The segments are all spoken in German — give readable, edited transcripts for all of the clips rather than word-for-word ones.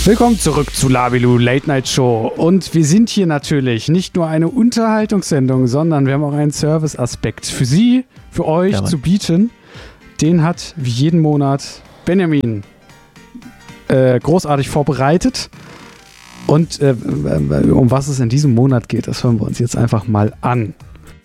Willkommen zurück zu Labilu Late Night Show. Und wir sind hier natürlich nicht nur eine Unterhaltungssendung, sondern wir haben auch einen Service-Aspekt für Sie, für euch zu bieten. Den hat wie jeden Monat Benjamin großartig vorbereitet. Und um was es in diesem Monat geht, das hören wir uns jetzt einfach mal an.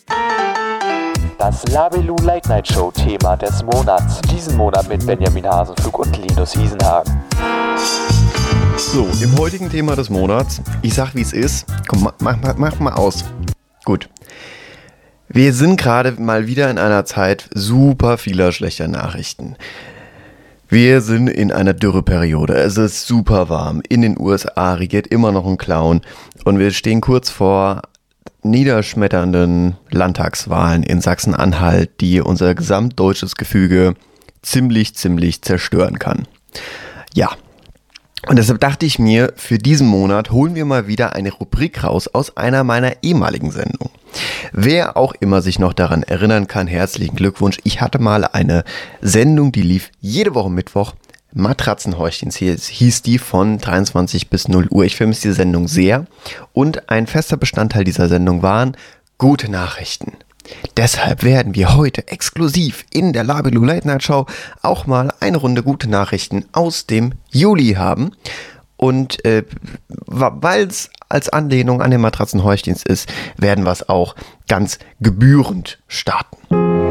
Das Labilu Late Night Show Thema des Monats. Diesen Monat mit Benjamin Hasenflug und Linus Hiesenhagen. So, im heutigen Thema des Monats, ich sag wie es ist, komm, mach mal aus. Gut. Wir sind gerade mal wieder in einer Zeit super vieler schlechter Nachrichten. Wir sind in einer Dürreperiode, es ist super warm, in den USA regiert immer noch ein Clown und wir stehen kurz vor niederschmetternden Landtagswahlen in Sachsen-Anhalt, die unser gesamtdeutsches Gefüge ziemlich zerstören kann. Ja. Und deshalb dachte ich mir, für diesen Monat holen wir mal wieder eine Rubrik raus aus einer meiner ehemaligen Sendungen. Wer auch immer sich noch daran erinnern kann, herzlichen Glückwunsch. Ich hatte mal eine Sendung, die lief jede Woche Mittwoch. Matratzenhäuschen hieß die, von 23 bis 0 Uhr. Ich vermisse diese Sendung sehr. Und ein fester Bestandteil dieser Sendung waren gute Nachrichten. Deshalb werden wir heute exklusiv in der Labilu Late Night Show auch mal eine Runde gute Nachrichten aus dem Juli haben. Und weil es als Anlehnung an den Matratzenhäuschens ist, werden wir es auch ganz gebührend starten.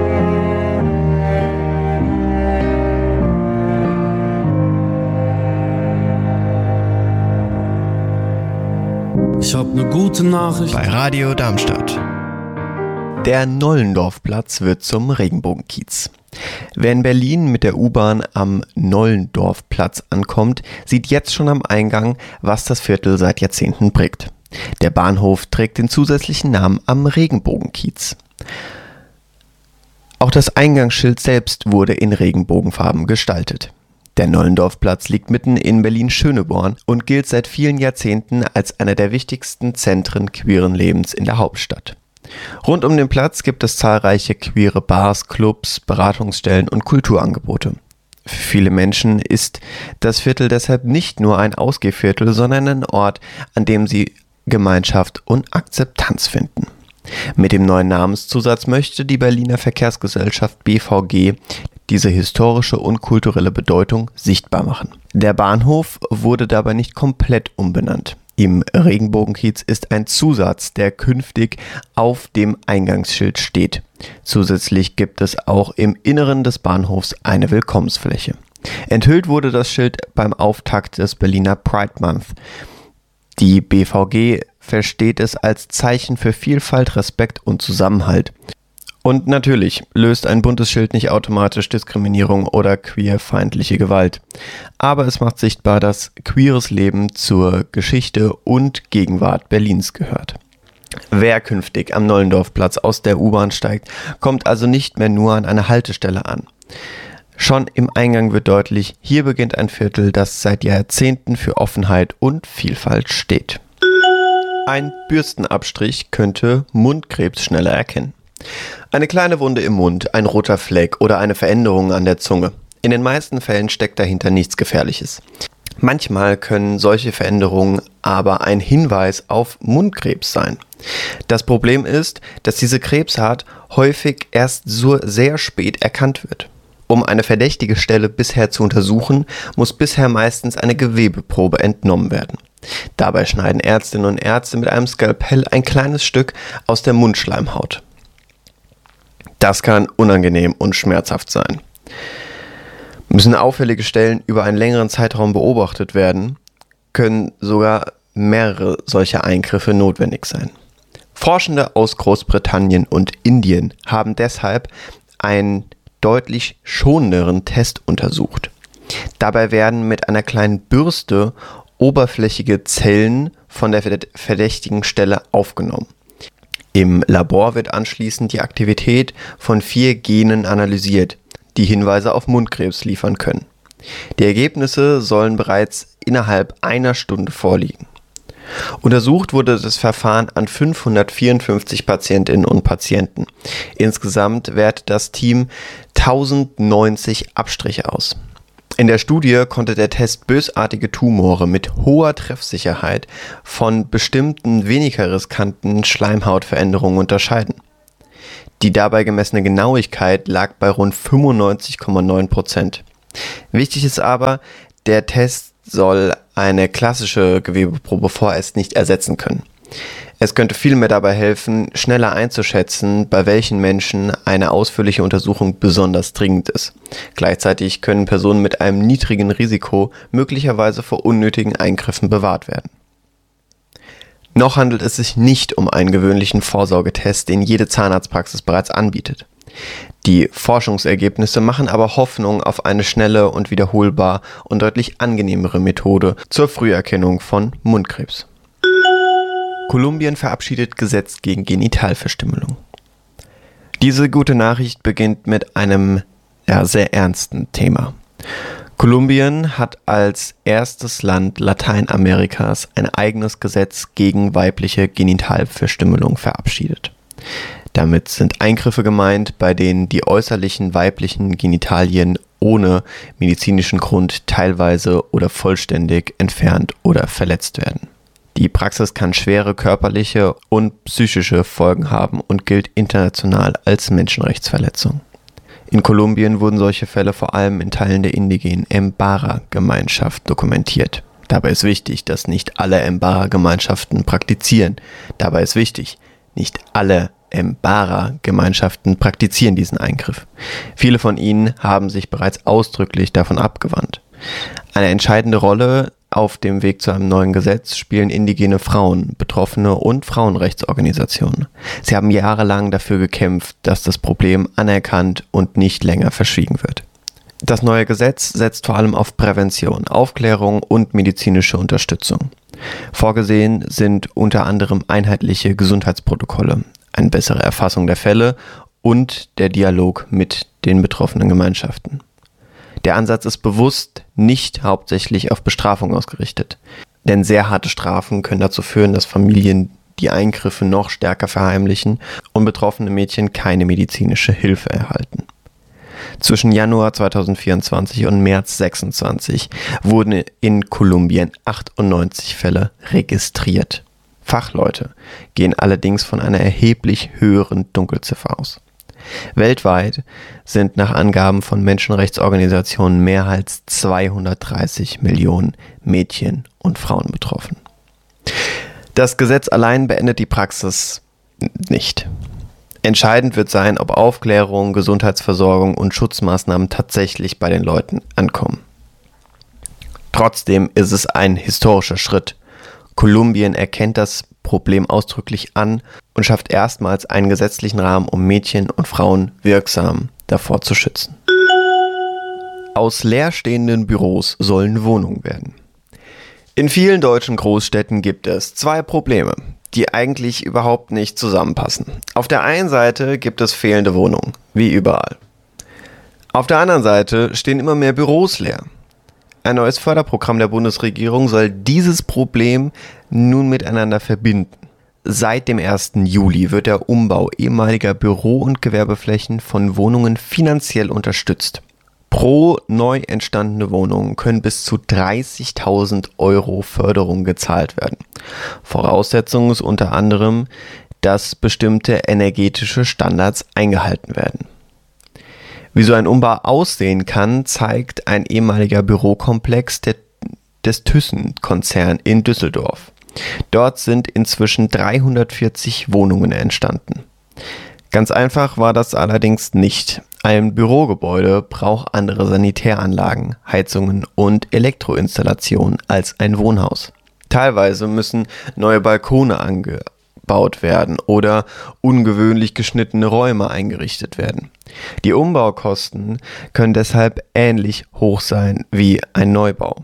Ich hab ne gute Nachricht bei Radio Darmstadt. Der Nollendorfplatz wird zum Regenbogenkiez. Wer in Berlin mit der U-Bahn am Nollendorfplatz ankommt, sieht jetzt schon am Eingang, was das Viertel seit Jahrzehnten prägt. Der Bahnhof trägt den zusätzlichen Namen am Regenbogenkiez. Auch das Eingangsschild selbst wurde in Regenbogenfarben gestaltet. Der Nollendorfplatz liegt mitten in Berlin-Schöneborn und gilt seit vielen Jahrzehnten als einer der wichtigsten Zentren queeren Lebens in der Hauptstadt. Rund um den Platz gibt es zahlreiche queere Bars, Clubs, Beratungsstellen und Kulturangebote. Für viele Menschen ist das Viertel deshalb nicht nur ein Ausgehviertel, sondern ein Ort, an dem sie Gemeinschaft und Akzeptanz finden. Mit dem neuen Namenszusatz möchte die Berliner Verkehrsgesellschaft BVG diese historische und kulturelle Bedeutung sichtbar machen. Der Bahnhof wurde dabei nicht komplett umbenannt. Im Regenbogenkiez ist ein Zusatz, der künftig auf dem Eingangsschild steht. Zusätzlich gibt es auch im Inneren des Bahnhofs eine Willkommensfläche. Enthüllt wurde das Schild beim Auftakt des Berliner Pride Month. Die BVG versteht es als Zeichen für Vielfalt, Respekt und Zusammenhalt. Und natürlich löst ein buntes Schild nicht automatisch Diskriminierung oder queerfeindliche Gewalt. Aber es macht sichtbar, dass queeres Leben zur Geschichte und Gegenwart Berlins gehört. Wer künftig am Nollendorfplatz aus der U-Bahn steigt, kommt also nicht mehr nur an einer Haltestelle an. Schon im Eingang wird deutlich, hier beginnt ein Viertel, das seit Jahrzehnten für Offenheit und Vielfalt steht. Ein Bürstenabstrich könnte Mundkrebs schneller erkennen. Eine kleine Wunde im Mund, ein roter Fleck oder eine Veränderung an der Zunge. In den meisten Fällen steckt dahinter nichts Gefährliches. Manchmal können solche Veränderungen aber ein Hinweis auf Mundkrebs sein. Das Problem ist, dass diese Krebsart häufig erst so sehr spät erkannt wird. Um eine verdächtige Stelle bisher zu untersuchen, muss bisher meistens eine Gewebeprobe entnommen werden. Dabei schneiden Ärztinnen und Ärzte mit einem Skalpell ein kleines Stück aus der Mundschleimhaut. Das kann unangenehm und schmerzhaft sein. Müssen auffällige Stellen über einen längeren Zeitraum beobachtet werden, können sogar mehrere solcher Eingriffe notwendig sein. Forschende aus Großbritannien und Indien haben deshalb einen deutlich schonenderen Test untersucht. Dabei werden mit einer kleinen Bürste oberflächige Zellen von der verdächtigen Stelle aufgenommen. Im Labor wird anschließend die Aktivität von 4 Genen analysiert, die Hinweise auf Mundkrebs liefern können. Die Ergebnisse sollen bereits innerhalb einer Stunde vorliegen. Untersucht wurde das Verfahren an 554 Patientinnen und Patienten. Insgesamt wertet das Team 1090 Abstriche aus. In der Studie konnte der Test bösartige Tumore mit hoher Treffsicherheit von bestimmten weniger riskanten Schleimhautveränderungen unterscheiden. Die dabei gemessene Genauigkeit lag bei rund 95,9%. Wichtig ist aber, der Test soll eine klassische Gewebeprobe vorerst nicht ersetzen können. Es könnte vielmehr dabei helfen, schneller einzuschätzen, bei welchen Menschen eine ausführliche Untersuchung besonders dringend ist. Gleichzeitig können Personen mit einem niedrigen Risiko möglicherweise vor unnötigen Eingriffen bewahrt werden. Noch handelt es sich nicht um einen gewöhnlichen Vorsorgetest, den jede Zahnarztpraxis bereits anbietet. Die Forschungsergebnisse machen aber Hoffnung auf eine schnelle und wiederholbar und deutlich angenehmere Methode zur Früherkennung von Mundkrebs. Kolumbien verabschiedet Gesetz gegen Genitalverstümmelung. Diese gute Nachricht beginnt mit einem sehr ernsten Thema. Kolumbien hat als erstes Land Lateinamerikas ein eigenes Gesetz gegen weibliche Genitalverstümmelung verabschiedet. Damit sind Eingriffe gemeint, bei denen die äußerlichen weiblichen Genitalien ohne medizinischen Grund teilweise oder vollständig entfernt oder verletzt werden. Die Praxis kann schwere körperliche und psychische Folgen haben und gilt international als Menschenrechtsverletzung. In Kolumbien wurden solche Fälle vor allem in Teilen der indigenen Mbara-Gemeinschaft dokumentiert. Dabei ist wichtig, dass nicht alle Mbara-Gemeinschaften praktizieren. Dabei ist wichtig, nicht alle Mbara-Gemeinschaften praktizieren diesen Eingriff. Viele von ihnen haben sich bereits ausdrücklich davon abgewandt. Eine entscheidende Rolle auf dem Weg zu einem neuen Gesetz spielen indigene Frauen, Betroffene und Frauenrechtsorganisationen. Sie haben jahrelang dafür gekämpft, dass das Problem anerkannt und nicht länger verschwiegen wird. Das neue Gesetz setzt vor allem auf Prävention, Aufklärung und medizinische Unterstützung. Vorgesehen sind unter anderem einheitliche Gesundheitsprotokolle, eine bessere Erfassung der Fälle und der Dialog mit den betroffenen Gemeinschaften. Der Ansatz ist bewusst nicht hauptsächlich auf Bestrafung ausgerichtet, denn sehr harte Strafen können dazu führen, dass Familien die Eingriffe noch stärker verheimlichen und betroffene Mädchen keine medizinische Hilfe erhalten. Zwischen Januar 2024 und März 2026 wurden in Kolumbien 98 Fälle registriert. Fachleute gehen allerdings von einer erheblich höheren Dunkelziffer aus. Weltweit sind nach Angaben von Menschenrechtsorganisationen mehr als 230 Millionen Mädchen und Frauen betroffen. Das Gesetz allein beendet die Praxis nicht. Entscheidend wird sein, ob Aufklärung, Gesundheitsversorgung und Schutzmaßnahmen tatsächlich bei den Leuten ankommen. Trotzdem ist es ein historischer Schritt. Kolumbien erkennt das Problem ausdrücklich an und schafft erstmals einen gesetzlichen Rahmen, um Mädchen und Frauen wirksam davor zu schützen. Aus leerstehenden Büros sollen Wohnungen werden. In vielen deutschen Großstädten gibt es zwei Probleme, die eigentlich überhaupt nicht zusammenpassen. Auf der einen Seite gibt es fehlende Wohnungen, wie überall. Auf der anderen Seite stehen immer mehr Büros leer. Ein neues Förderprogramm der Bundesregierung soll dieses Problem nun miteinander verbinden. Seit dem 1. Juli wird der Umbau ehemaliger Büro- und Gewerbeflächen von Wohnungen finanziell unterstützt. Pro neu entstandene Wohnung können bis zu 30.000 € Förderung gezahlt werden. Voraussetzung ist unter anderem, dass bestimmte energetische Standards eingehalten werden. Wie so ein Umbau aussehen kann, zeigt ein ehemaliger Bürokomplex des Thyssen-Konzern in Düsseldorf. Dort sind inzwischen 340 Wohnungen entstanden. Ganz einfach war das allerdings nicht. Ein Bürogebäude braucht andere Sanitäranlagen, Heizungen und Elektroinstallationen als ein Wohnhaus. Teilweise müssen neue Balkone angebaut werden oder ungewöhnlich geschnittene Räume eingerichtet werden. Die Umbaukosten können deshalb ähnlich hoch sein wie ein Neubau.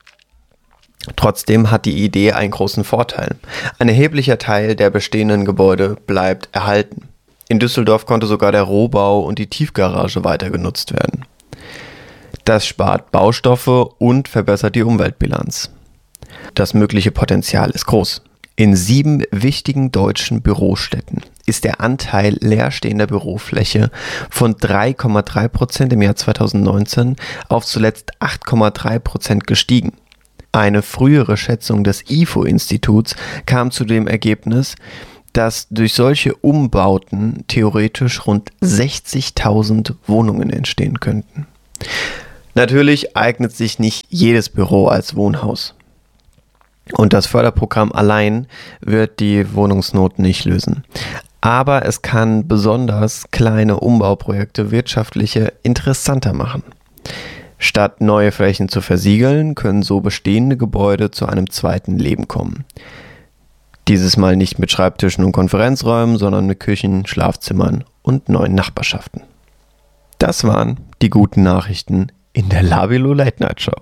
Trotzdem hat die Idee einen großen Vorteil. Ein erheblicher Teil der bestehenden Gebäude bleibt erhalten. In Düsseldorf konnte sogar der Rohbau und die Tiefgarage weiter genutzt werden. Das spart Baustoffe und verbessert die Umweltbilanz. Das mögliche Potenzial ist groß. In 7 wichtigen deutschen Bürostädten ist der Anteil leerstehender Bürofläche von 3,3% im Jahr 2019 auf zuletzt 8,3% gestiegen. Eine frühere Schätzung des IFO-Instituts kam zu dem Ergebnis, dass durch solche Umbauten theoretisch rund 60.000 Wohnungen entstehen könnten. Natürlich eignet sich nicht jedes Büro als Wohnhaus. Und das Förderprogramm allein wird die Wohnungsnot nicht lösen. Aber es kann besonders kleine Umbauprojekte wirtschaftlich interessanter machen. Statt neue Flächen zu versiegeln, können so bestehende Gebäude zu einem zweiten Leben kommen. Dieses Mal nicht mit Schreibtischen und Konferenzräumen, sondern mit Küchen, Schlafzimmern und neuen Nachbarschaften. Das waren die guten Nachrichten in der Labilo Late Night Show.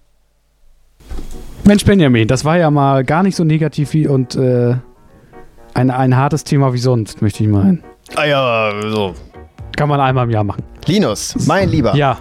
Mensch, Benjamin, das war ja mal gar nicht so negativ und ein hartes Thema wie sonst, möchte ich meinen. Ah ja, so. Kann man einmal im Jahr machen. Linus, mein Lieber. Ja.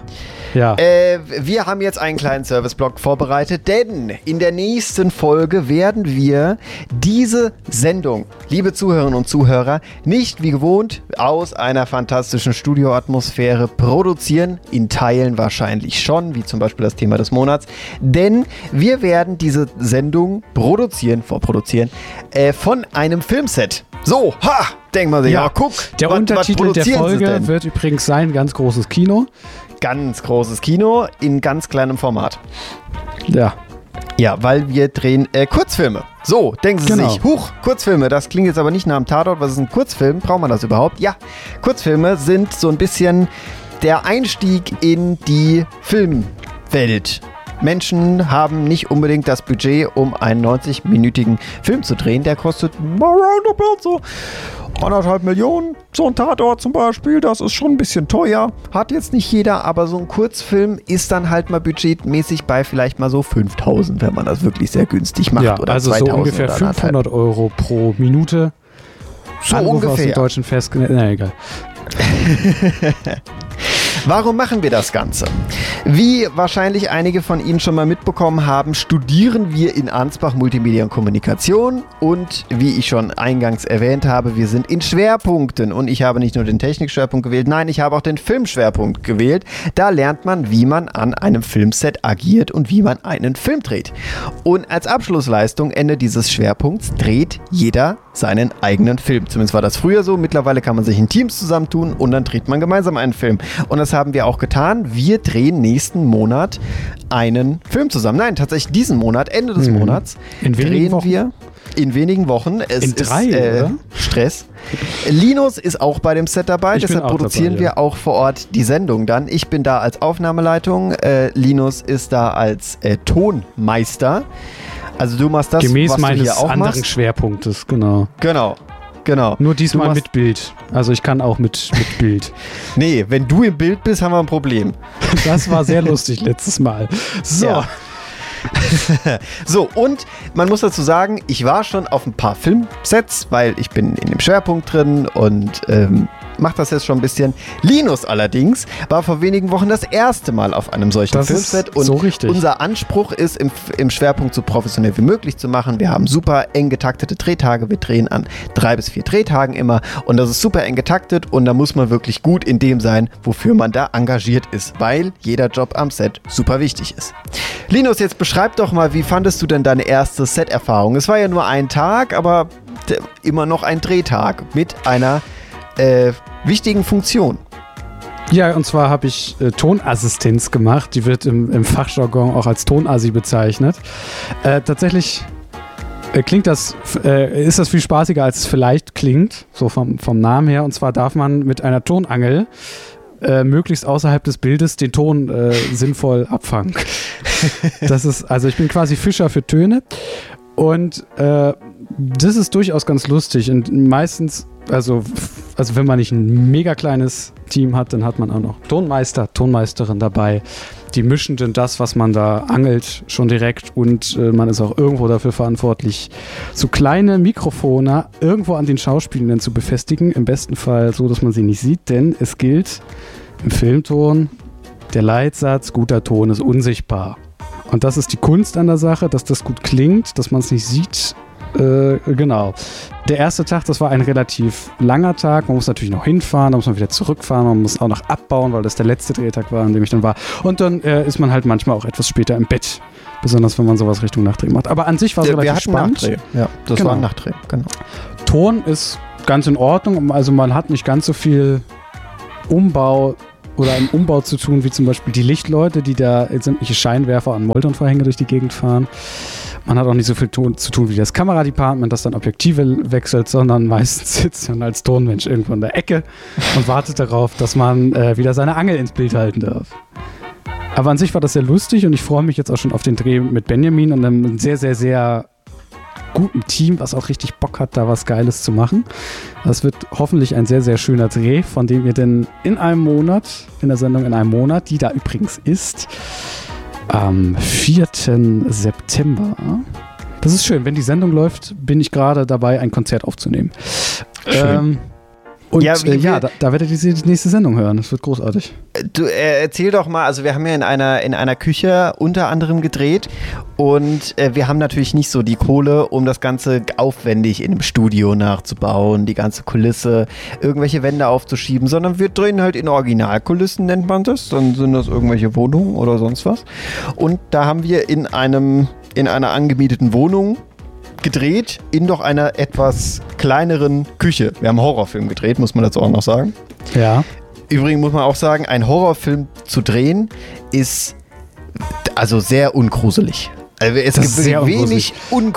Wir haben jetzt einen kleinen Serviceblock vorbereitet, denn in der nächsten Folge werden wir diese Sendung, liebe Zuhörerinnen und Zuhörer, nicht wie gewohnt aus einer fantastischen Studioatmosphäre produzieren, in Teilen wahrscheinlich schon, wie zum Beispiel das Thema des Monats, denn wir werden diese Sendung vorproduzieren von einem Filmset. So, denkt man sich, ja guck. Der Untertitel der Folge wird übrigens sein, ganz großes Kino. Ganz großes Kino in ganz kleinem Format. Ja. Ja, weil wir drehen Kurzfilme. So, denken Sie sich, Kurzfilme, das klingt jetzt aber nicht nach einem Tatort. Was ist ein Kurzfilm? Braucht man das überhaupt? Ja, Kurzfilme sind so ein bisschen der Einstieg in die Filmwelt. Menschen haben nicht unbedingt das Budget, um einen 90-minütigen Film zu drehen. Der kostet so 1,5 Millionen. So ein Tatort zum Beispiel, das ist schon ein bisschen teuer. Hat jetzt nicht jeder, aber so ein Kurzfilm ist dann halt mal budgetmäßig bei vielleicht mal so 5.000, wenn man das wirklich sehr günstig macht. Ja, oder also 2.000 so ungefähr 500 € pro Minute. So Anruf ungefähr. aus dem deutschen Na, egal. Warum machen wir das Ganze? Wie wahrscheinlich einige von Ihnen schon mal mitbekommen haben, studieren wir in Ansbach Multimedia und Kommunikation und wie ich schon eingangs erwähnt habe, wir sind in Schwerpunkten und ich habe nicht nur den Technikschwerpunkt gewählt, nein, ich habe auch den Filmschwerpunkt gewählt. Da lernt man, wie man an einem Filmset agiert und wie man einen Film dreht. Und als Abschlussleistung Ende dieses Schwerpunkts dreht jeder seinen eigenen Film. Zumindest war das früher so. Mittlerweile kann man sich in Teams zusammentun und dann dreht man gemeinsam einen Film. Und das haben wir auch getan. Wir drehen nächsten Monat einen Film zusammen. Nein, tatsächlich diesen Monat, Ende des Monats, drehen wir in wenigen Wochen. Es in 3, oder? Stress. Linus ist auch bei dem Set dabei, deshalb produzieren wir auch vor Ort die Sendung dann. Ich bin da als Aufnahmeleitung, Linus ist da als Tonmeister. Also du machst das, gemäß was du meines hier auch anderen machst. Schwerpunktes, genau. Genau. Nur diesmal mit Bild. Also ich kann auch mit Bild. Nee, wenn du im Bild bist, haben wir ein Problem. Das war sehr lustig letztes Mal. So. Ja. So, und man muss dazu sagen, ich war schon auf ein paar Filmsets, weil ich bin in dem Schwerpunkt drin und mache das jetzt schon ein bisschen. Linus allerdings war vor wenigen Wochen das erste Mal auf einem solchen Filmset und so richtig. Unser Anspruch ist, im Schwerpunkt so professionell wie möglich zu machen. Wir haben super eng getaktete Drehtage. Wir drehen an 3 bis 4 Drehtagen immer und das ist super eng getaktet und da muss man wirklich gut in dem sein, wofür man da engagiert ist, weil jeder Job am Set super wichtig ist. Linus, jetzt beschreib doch mal, wie fandest du denn deine erste Set-Erfahrung? Es war ja nur ein Tag, aber immer noch ein Drehtag mit einer wichtigen Funktion. Ja, und zwar habe ich Tonassistenz gemacht. Die wird im Fachjargon auch als Tonassi bezeichnet. Tatsächlich ist das viel spaßiger, als es vielleicht klingt, so vom Namen her. Und zwar darf man mit einer Tonangel möglichst außerhalb des Bildes den Ton sinnvoll abfangen. Das ist, also ich bin quasi Fischer für Töne und das ist durchaus ganz lustig und meistens, also wenn man nicht ein mega kleines Team hat, dann hat man auch noch Tonmeisterin dabei. Die mischen dann das, was man da angelt, schon direkt und man ist auch irgendwo dafür verantwortlich, so kleine Mikrofone irgendwo an den Schauspielern zu befestigen. Im besten Fall so, dass man sie nicht sieht, denn es gilt im Filmton, der Leitsatz, guter Ton ist unsichtbar. Und das ist die Kunst an der Sache, dass das gut klingt, dass man es nicht sieht Genau. Der erste Tag, das war ein relativ langer Tag. Man muss natürlich noch hinfahren, dann muss man wieder zurückfahren, man muss auch noch abbauen, weil das der letzte Drehtag war, an dem ich dann war. Und dann ist man halt manchmal auch etwas später im Bett. Besonders, wenn man sowas Richtung Nachdreh macht. Aber an sich war es relativ spannend. Nachdreh. Ja, das war ein Nachdreh, genau. Ton ist ganz in Ordnung. Also man hat nicht ganz so viel Umbau oder im Umbau zu tun, wie zum Beispiel die Lichtleute, die da sämtliche Scheinwerfer und Moltonvorhänge durch die Gegend fahren. Man hat auch nicht so viel zu tun wie das Kameradepartment, das dann Objektive wechselt, sondern meistens sitzt man als Tonmensch irgendwo in der Ecke und wartet darauf, dass man wieder seine Angel ins Bild halten darf. Aber an sich war das sehr lustig und ich freue mich jetzt auch schon auf den Dreh mit Benjamin und einem sehr, sehr, sehr guten Team, was auch richtig Bock hat, da was Geiles zu machen. Das wird hoffentlich ein sehr, sehr schöner Dreh, von dem ihr denn in der Sendung in einem Monat, die da übrigens ist, am 4. September. Das ist schön. Wenn die Sendung läuft, bin ich gerade dabei, ein Konzert aufzunehmen. Schön. Und da werdet ihr die nächste Sendung hören. Das wird großartig. Du erzähl doch mal, also wir haben ja in einer Küche unter anderem gedreht und wir haben natürlich nicht so die Kohle, um das Ganze aufwendig in einem Studio nachzubauen, die ganze Kulisse, irgendwelche Wände aufzuschieben, sondern wir drehen halt in Originalkulissen, nennt man das. Dann sind das irgendwelche Wohnungen oder sonst was. Und da haben wir in einer angemieteten Wohnung gedreht in doch einer etwas kleineren Küche. Wir haben einen Horrorfilm gedreht, muss man dazu auch noch sagen. Ja. Übrigens muss man auch sagen, einen Horrorfilm zu drehen ist also sehr ungruselig. Also es gibt wenig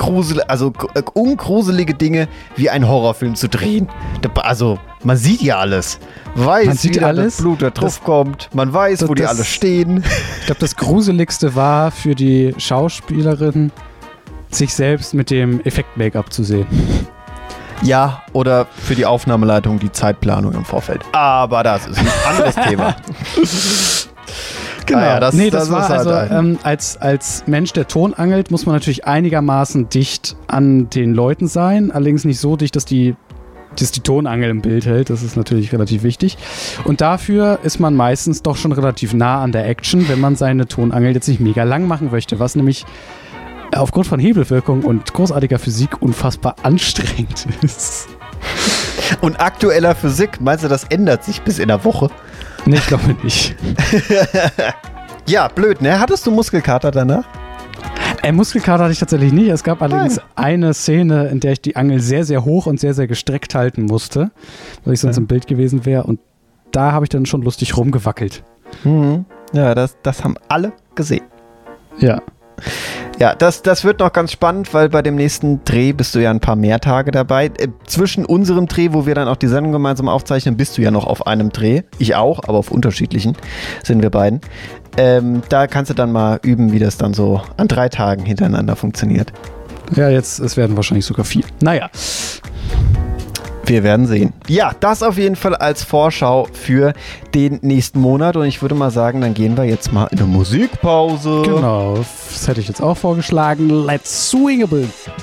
ungruselige Dinge wie ein Horrorfilm zu drehen. Also man sieht ja alles. Weiß, wie das Blut da drauf kommt. Man weiß, wo die alle stehen. Ich glaube, das Gruseligste war für die Schauspielerin, sich selbst mit dem Effekt-Make-up zu sehen. Ja, oder für die Aufnahmeleitung die Zeitplanung im Vorfeld. Aber das ist ein anderes Thema. Genau. Das war halt also als Mensch, der Ton angelt, muss man natürlich einigermaßen dicht an den Leuten sein. Allerdings nicht so dicht, dass die Tonangel im Bild hält. Das ist natürlich relativ wichtig. Und dafür ist man meistens doch schon relativ nah an der Action, wenn man seine Tonangel jetzt nicht mega lang machen möchte, was nämlich aufgrund von Hebelwirkung und großartiger Physik unfassbar anstrengend ist. Und aktueller Physik, meinst du, das ändert sich bis in der Woche? Nee, ich glaube nicht. Ja, blöd, ne? Hattest du Muskelkater danach? Muskelkater hatte ich tatsächlich nicht. Es gab allerdings eine Szene, in der ich die Angel sehr, sehr hoch und sehr, sehr gestreckt halten musste, weil ich sonst im Bild gewesen wäre. Und da habe ich dann schon lustig rumgewackelt. Mhm. Ja, das haben alle gesehen. Ja. Ja, das wird noch ganz spannend, weil bei dem nächsten Dreh bist du ja ein paar mehr Tage dabei. Zwischen unserem Dreh, wo wir dann auch die Sendung gemeinsam aufzeichnen, bist du ja noch auf einem Dreh. Ich auch, aber auf unterschiedlichen sind wir beiden. Da kannst du dann mal üben, wie das dann so an 3 Tagen hintereinander funktioniert. Ja, es werden wahrscheinlich sogar 4. Naja. Wir werden sehen. Ja, das auf jeden Fall als Vorschau für den nächsten Monat. Und ich würde mal sagen, dann gehen wir jetzt mal in eine Musikpause. Genau, das hätte ich jetzt auch vorgeschlagen. Let's swing a bit.